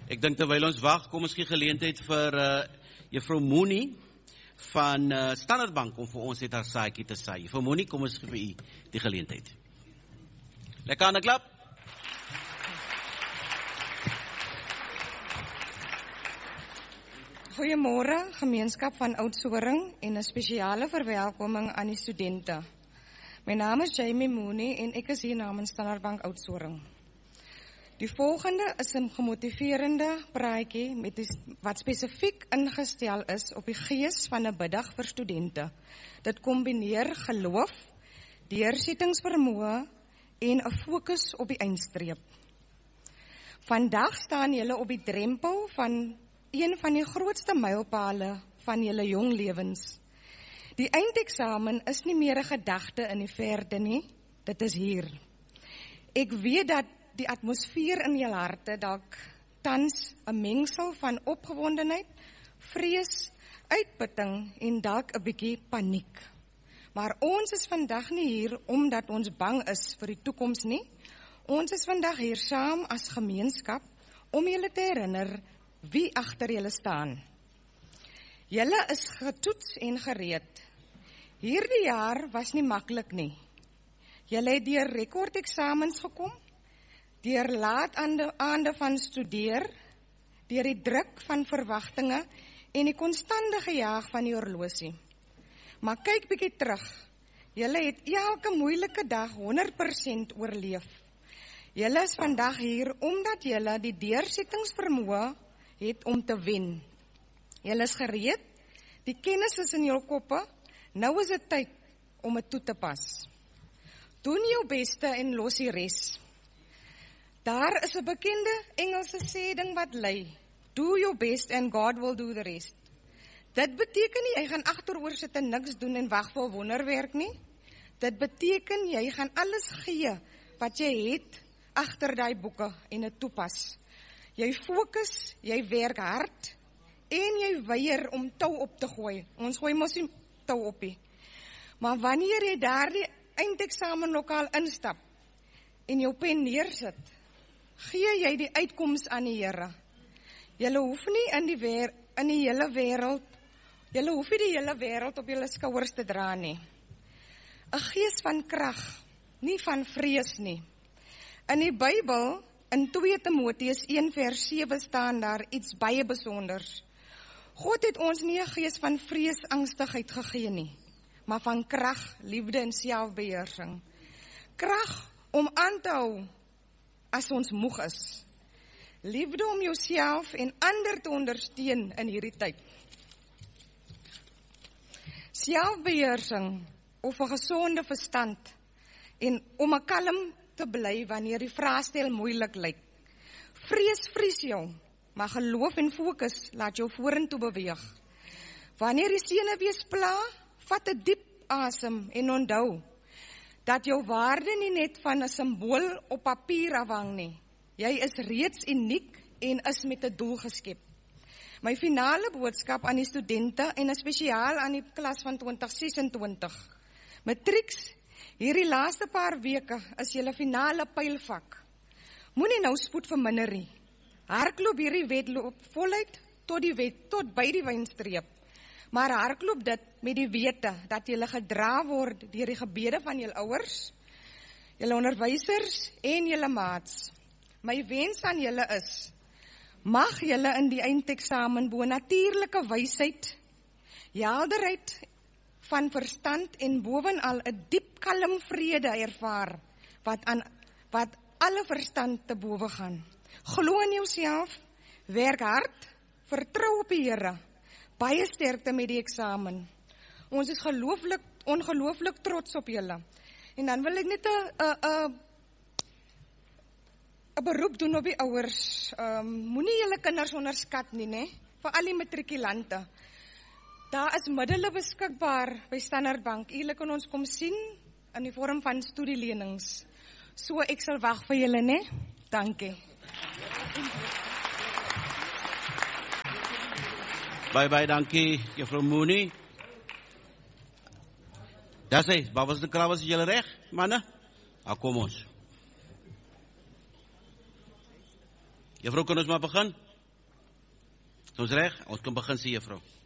Ek dink terwyl ons wag, kom ons gee geleentheid vir Juffrou Moenie van Standard Bank om vir ons net haar saadjie te saai. Juffrou Moenie, kom ons gee vir u die geleentheid. Lekker aan 'n klap. Goeiemôre, gemeenskap van Oudtshoorn en 'n spesiale verwelkoming aan die studente. My naam is Jamie Moenie en ek is hier namens Standard Bank Oudtshoorn. Die volgende is 'n gemotiverende praatjie wat spesifiek ingestel is op die gees van 'n biddag vir studente. Dit kombineer geloof, deursettingsvermoë en 'n fokus op die eindstreep. Vandag staan julle op die drempel van een van die grootste mylpale van julle jong lewens. Die eindeksamen is nie meer 'n gedagte in die verte nie, dit is hier. Ek weet dat die atmosfeer in julle harte dalk tans 'n mengsel van opgewondenheid, vrees, uitputting en dalk 'n bietjie paniek. Maar ons is vandag nie hier omdat ons bang is vir die toekoms nie. Ons is vandag hier saam as gemeenskap om julle te herinner wie agter julle staan. Julle is getoets en gereed. Hierdie jaar was nie maklik nie. Julle het deur rekordeksamens gekom, deur laat aande van studeer, deur die druk van verwagtinge en die konstante gejaag van die horlosie. Maar kyk bietjie terug. Julle het elke moeilike dag 100% oorleef. Julle is vandag hier omdat julle die deursettingsvermoë het om te wen. Julle is gereed, die kennis is in julle koppe, nou is dit tyd om dit toe te pas. Doen jou beste en los die res. Daar is 'n bekende Engelse sêding wat lui, do your best and God will do the rest. Dit beteken nie jy gaan agteroor sit en niks doen en wag vir wonderwerk nie. Dit beteken jy gaan alles gee wat jy het agter daai boeke en dit toepas. Jy fokus, jy werk hard en jy weier om tou op te gooi. Ons gooi mos nie tou op nie. Maar wanneer jy daardie eindeksamenlokaal instap en jou pen neersit, gee jy die uitkoms aan die Here. Julle hoef nie in die hele wêreld op julle skouers te dra nie. 'n Gees van krag, nie van vrees nie. In die Bybel, in 2 Timoteus 1:7 staan daar iets baie besonders. God het ons nie 'n gees van vrees, angstigheid gegee nie, maar van krag, liefde en selfbeheersing. Krag om aan te hou as ons moeg is. Liefde om jouself en ander te ondersteun in hierdie tyd. Selfbeheersing of 'n gesonde verstand en om 'n kalm te bly wanneer die vraestel moeilik lyk. Vrees vries jou, maar geloof en fokus laat jou vorentoe beweeg. Wanneer die senuwees pla, vat 'n diep asem en onthou dat jou waarde nie net van 'n simbool op papier afhang nie. Jy is reeds uniek en is met 'n doel geskep. My finale boodskap aan die studente en spesiaal aan die klas van 2026. Matrieks, hierdie laaste paar weke is julle finale pylvak. Moenie nou spoed verminder nie. Hardloop hierdie wedloop voluit tot by die wynstreep. Maar hardloop dit met die wete dat julle gedra word deur die gebede van julle ouers, julle onderwysers en julle maats. My wens aan julle is, mag julle in die eindeksamen bo natuurlike wysheid, helderheid van verstand en bovenal 'n diep kalm vrede ervaar wat alle verstand te bowe gaan. Glo in jouself, werk hard, vertrou op die Here. Baie sterkte met die eksamen. Ons is ongelooflik trots op julle. En dan wil ek net 'n beroep doen op die ouers. Moenie julle kinders onderskat nie, né? Vir al die matrikulante. Daar is middele beskikbaar by Standard Bank. Julle kan ons kom sien in die vorm van studielenings. So ek sal wag vir julle, né? Dankie. Bye, dankie, Juffrou Moenie. Dis hy, babas en krabas, is julle reg, manne? Kom ons. Juffrou, kan ons maar begin? Is ons reg? Ons kan begin sê juffrou.